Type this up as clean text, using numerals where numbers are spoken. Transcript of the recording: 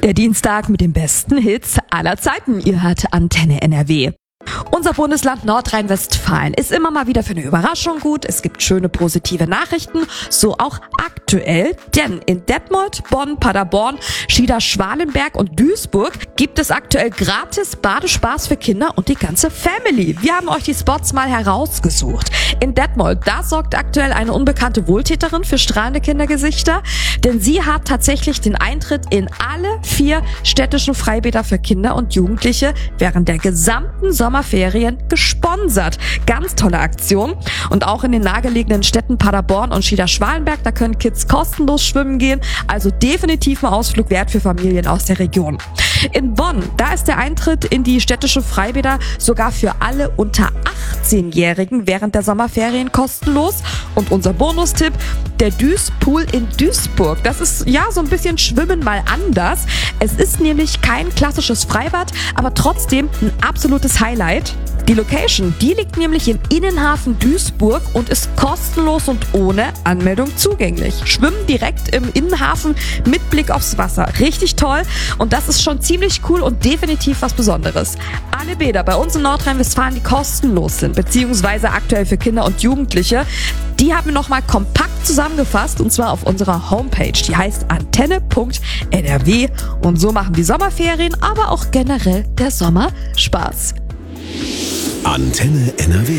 Der Dienstag mit den besten Hits aller Zeiten. Ihr hört Antenne NRW. Unser Bundesland Nordrhein-Westfalen ist immer mal wieder für eine Überraschung gut. Es gibt schöne positive Nachrichten, so auch aktuell. Denn in Detmold, Bonn, Paderborn, Schieder-Schwalenberg und Duisburg gibt es aktuell gratis Badespaß für Kinder und die ganze Family. Wir haben euch die Spots mal herausgesucht. In Detmold, da sorgt aktuell eine unbekannte Wohltäterin für strahlende Kindergesichter, denn sie hat tatsächlich den Eintritt in alle 4 städtischen Freibäder für Kinder und Jugendliche während der gesamten Sommerferien gesponsert. Ganz tolle Aktion. Und auch in den nahegelegenen Städten Paderborn und Schieder-Schwalenberg, da können Kids kostenlos schwimmen gehen. Also definitiv ein Ausflug wert für Familien aus der Region. In Bonn, da ist der Eintritt in die städtische Freibäder sogar für alle unter 18-Jährigen während der Sommerferien kostenlos. Und unser Bonustipp, der Düspool in Duisburg. Das ist ja so ein bisschen Schwimmen mal anders. Es ist nämlich kein klassisches Freibad, aber trotzdem ein absolutes Highlight. Die Location, die liegt nämlich im Innenhafen Duisburg und ist kostenlos und ohne Anmeldung zugänglich. Schwimmen direkt im Innenhafen mit Blick aufs Wasser. Richtig toll und das ist schon ziemlich cool und definitiv was Besonderes. Alle Bäder bei uns in Nordrhein-Westfalen, die kostenlos sind, beziehungsweise aktuell für Kinder und Jugendliche, die haben wir nochmal kompakt zusammengefasst und zwar auf unserer Homepage. Die heißt antenne.nrw und so machen die Sommerferien, aber auch generell der Sommer Spaß. Antenne NRW.